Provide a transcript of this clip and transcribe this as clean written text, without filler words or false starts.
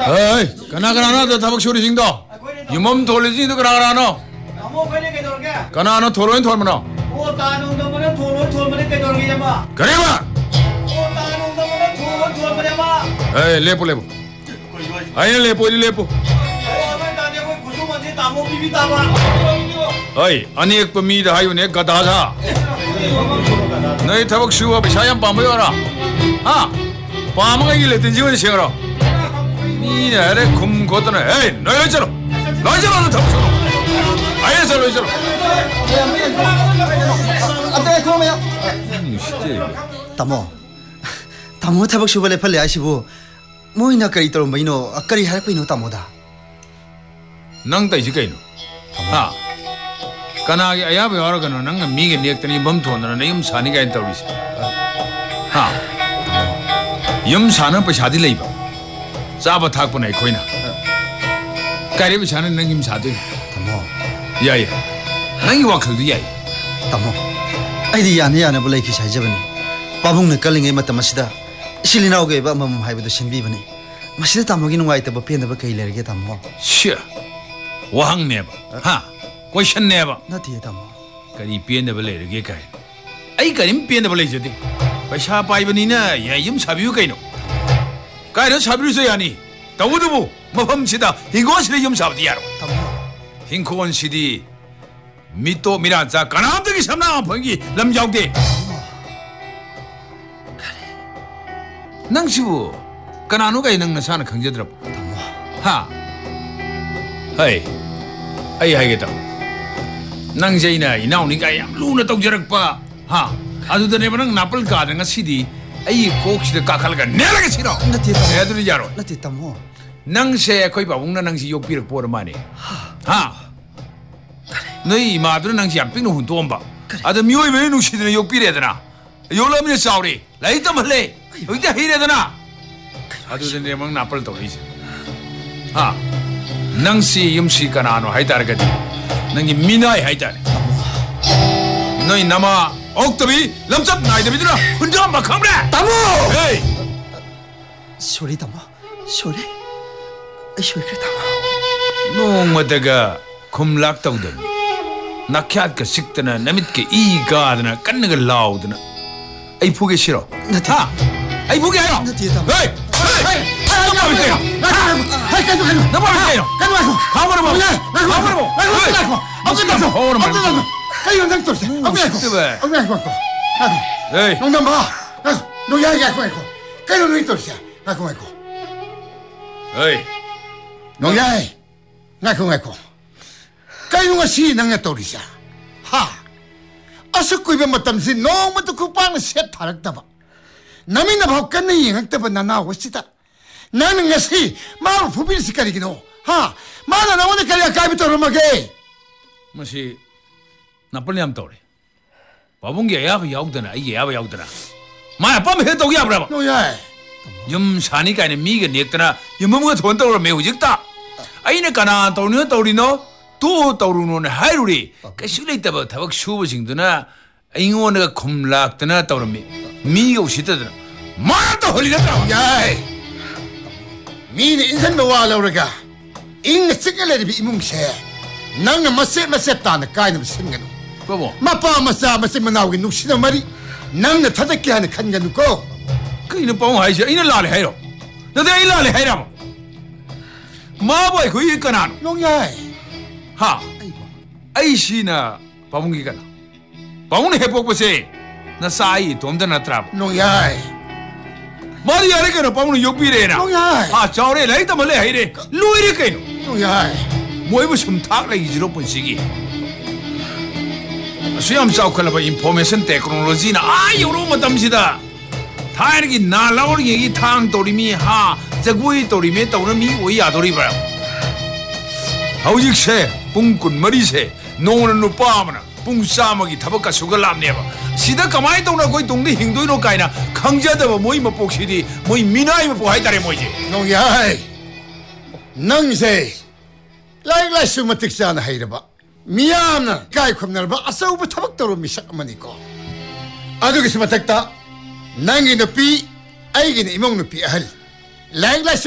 어이, 그나그나 너 타박 쇼리징도 유몸 돌리징도 그나그나 그나그나 토론이 돌면어 그래봐 에이 레포 아니 레포 어이 아니 액부 미다 하유네 가다사 너희 타박 쇼가 비샤얀 밤모여라 아 밤모가 이길래 든지원 시행하라 니네 아래 굶거드네 에이 너희 있잖아 너 타박 쇼로 아예서 너 있잖아 Tamo tabak shubale pale asibu moina kari torom baino akari harap ino tamoda nang tai sikai no ha kana ge aya be wara kana nang mi ge nek tani bam thon na yum sani ga tauri ha yum sana pa shadi lei ba sa ba thak pa nai khoina kari bi sana nang yum sadi tamo ya nang wa khal du ya tamo ai di yana bulai ki sai jabani pabung ne kalingai matamasida Silina oge ba mam hai bedo sinbi bani masida tamogi nuai ta ba pen ba kai lerge tamo sh wahang ne ba ha question ne ba nati tamo kari pen ba lerge kai ai karim pen ba lejade paisa pai bani na ya yum sabiu kai no kai ro sabiu se yani tawudu bu mafam sida hingon sile yum sabdi yaro tamo hingon sidi mito miraza kanamdagi samna phongi lam jawde 낭시부 까나누가 있는 거 사는 강제들어 하 헤이 아이 하겠다 낭제이나 이나오니까 야 루나 떡저럭 하 아주들 내버는 나쁠 가는 시디 아이 꼭시도 까칼가 내라가 싫어 애들이 야로 나티 타모 낭세 거의 바봉나 낭시 욕비를 보러마니 하 너희 마들은 낭시 안 빙는 훈도 온바 아들 미워이 왜 누시들은 욕비래더나 요람이 싸우리 라이트 말래 어디다 해야되나? 아두들 내면 나쁠 돌리지. 아, 낭시 염시가 나노 하이다르가디. 낭이 미나이 하이다르. 너희 남아 억더비 람잡 나이더비들아 혼자 막함래. 타모. 에이. 소리 타모. 소리 그래 타모. 농마다가 곰락다우더니 나캬tka 식드나 나밋게 이가드나 깐느가 라우드나. 아이 보기 싫어. 나타. 아이 보기 해요. 나티 타모. 에이. 남이나 바뀌는 영향때문에 나나오고 있다. 나는 것이 마을 부비를 시까리기노. 하, 마나 나오는 까리가 까비도 얼마게. 뭐시 나쁠리 함 떠오래. 바본게 야바 야우드나 이게 야바 야우드나. 마야 밤에 해도 오게 야브라봐. 노야. 사니까 아니 미가 냈더나 염무가 돈 떠오르 매우 직다. 아이네 까나 떠오르노 또 떠오르노네 하이루리. 까실레 때봐 다박 슈버 징드나 잉원가 곰락드나 떠오르미. 미가 오시더드나. 마또 헐리더라. 야이. 미는 인생도 와라오르가. 잉 찍을래리 이뭉세. 나는 마세 따는 까이는 생겨노. 뭐? 마빠 마사 나오기 누시는 말이. 나는 타닥게 하는 칸가 누고. 그 이는 뻥 하이시 이는 라리 하이로. 너도 이 라리 하이라고. 마보이 그 일까나. 농야이. 하. 아이시나 바봉기가 나. 바봉이 해보고세. 나 사이 돈도 나트라. 농야이. 말이 아니게는 바봉이 욕비래나. 농야이. 아 저래 라이트 말래 하이래. 루이리 까이노. 농야이. 뭐이부 숨탁라 이지로 본식이. 수염 싸우컬라바 인포메이션 테크놀로지나 요로 마담시다. 타이르기 나라오르기 이 탕 도리미 하 자구이 도리미 떠오르미 오이야 도리바. 하우직세 뿡꾼 머리세 농어는 누빠마나 뿡싸먹이 타박가 수갈람네바. 시다 가만히 동나 거기 동네 행도이노 까이나 강자다바 모이 뭐 복시디 모이 미나이 뭐 보하이다래 모이지. 농야이. 낭세. 라이라이 수마틱사나 하이르바. 미야나 가이 컵나르바 아싸우부 타박도로 미샤마니고. 아두기 수마틱다. 낭기 누피 아이기는 이몽 누피 할. 라이라이